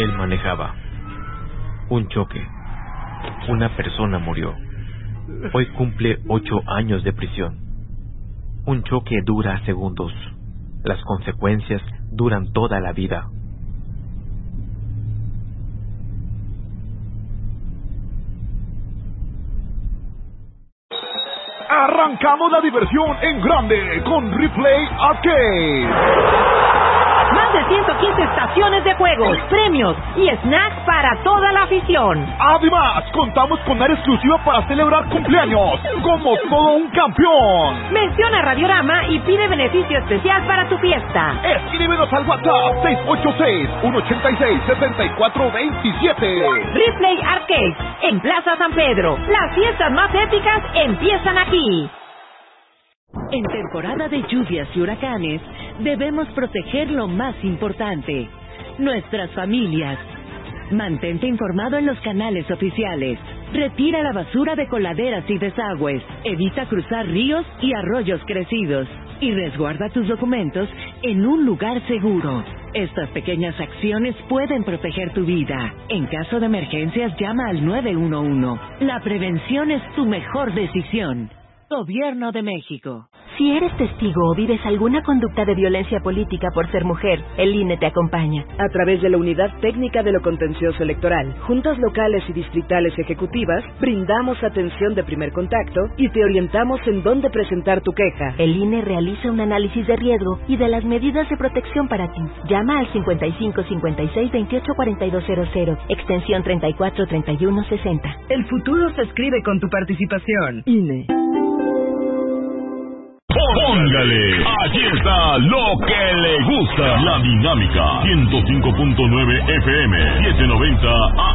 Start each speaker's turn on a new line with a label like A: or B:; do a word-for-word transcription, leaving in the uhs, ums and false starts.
A: Él manejaba. Un choque. Una persona murió. Hoy cumple ocho años de prisión. Un choque dura segundos. Las consecuencias duran toda la vida.
B: Arrancamos la diversión en grande con Replay Arcade.
C: Más de ciento quince estaciones de juegos, premios y snacks para toda la afición.
B: Además, contamos con área exclusiva para celebrar cumpleaños, como todo un campeón.
C: Menciona Radiorama y pide beneficio especial para tu fiesta.
B: Escríbenos al WhatsApp seis ocho seis, uno ocho seis, siete cuatro dos siete.
C: Replay Arcade, en Plaza San Pedro. Las fiestas más épicas empiezan aquí.
D: En temporada de lluvias y huracanes, debemos proteger lo más importante, nuestras familias. Mantente informado en los canales oficiales. Retira la basura de coladeras y desagües. Evita cruzar ríos y arroyos crecidos. Y resguarda tus documentos en un lugar seguro. Estas pequeñas acciones pueden proteger tu vida. En caso de emergencias, llama al nueve uno uno. La prevención es tu mejor decisión. Gobierno de México.
E: Si eres testigo o vives alguna conducta de violencia política por ser mujer, el I N E te acompaña.
F: A través de la Unidad Técnica de lo Contencioso Electoral, juntas locales y distritales ejecutivas, brindamos atención de primer contacto y te orientamos en dónde presentar tu queja.
E: El I N E realiza un análisis de riesgo y de las medidas de protección para ti. Llama al cincuenta y cinco cincuenta y seis veintiocho cuarenta y dos cero cero, extensión treinta y cuatro treinta y uno sesenta.
F: El futuro se escribe con tu participación. I N E.
G: Póngale, allí está lo que le gusta. La Dinámica, ciento cinco punto nueve F M, setecientos noventa